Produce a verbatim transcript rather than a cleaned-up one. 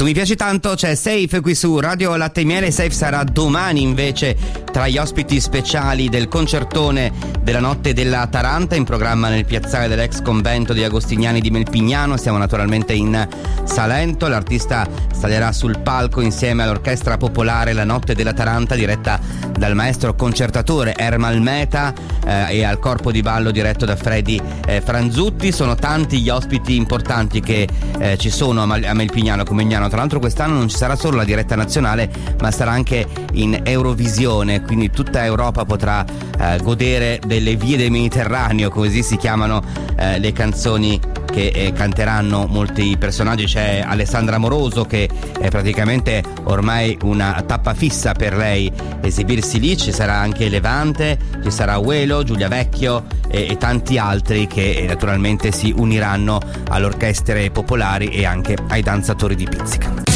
mi piaci tanto, c'è Safe qui su Radio Latte e Miele. Safe sarà domani invece tra gli ospiti speciali del concertone della notte della Taranta, in programma nel piazzale dell'ex convento degli Agostiniani di Melpignano. Siamo naturalmente in Salento. L'artista salirà sul palco insieme all'orchestra popolare La Notte della Taranta, diretta dal maestro concertatore Ermal Meta, eh, e al corpo di ballo diretto da Freddy eh, Franzutti. Sono tanti gli ospiti importanti che eh, ci sono a, Mal- a Melpignano Comignano. Tra l'altro quest'anno non ci sarà solo la diretta nazionale, ma sarà anche in Eurovisione, quindi tutta Europa potrà eh, godere delle vie del Mediterraneo, così si chiamano eh, le canzoni che eh, canteranno molti personaggi. C'è Alessandra Moroso, che è praticamente ormai una tappa fissa per lei esibirsi lì. Ci sarà anche Levante, ci sarà Uelo, Giulia Vecchio e, e tanti altri che eh, naturalmente si uniranno alle orchestre popolari e anche ai danzatori di pizzica.